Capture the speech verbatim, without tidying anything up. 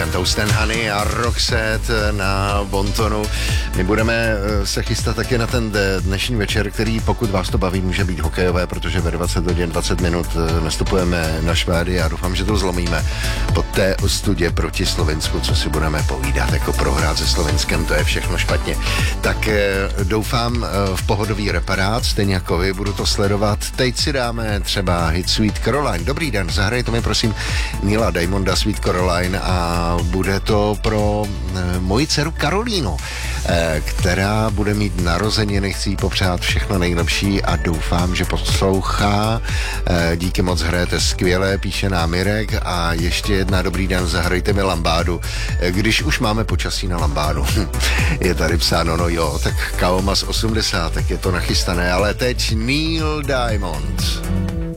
Toast and Honey a Roxette na Bontonu. My budeme se chystat taky na ten dnešní večer, který, pokud vás to baví, může být hokejové, protože ve dvacet hodin dvacet minut nastupujeme na Švédy a doufám, že to zlomíme po té ostudě proti Slovinsku, co si budeme povídat, jako prohrát se Slovinskem, to je všechno špatně. Tak doufám v pohodový reparát, stejně jako vy, budu to sledovat. Teď si dáme třeba hit Sweet Caroline. Dobrý den, zahrajte mi prosím Neila Diamonda Sweet Caroline a bude to pro e, moji dceru Karolínu, e, která bude mít narozeniny, chci jí popřát všechno nejlepší a doufám, že poslouchá. E, díky moc, hrajete skvěle, píše nám Mirek a ještě jedna dobrý den, zahrajte mi lambádu. E, když už máme počasí na lambádu, je tady psáno, no jo, tak Kaomas osmdesát, tak je to nachystané, ale teď Neil Diamond.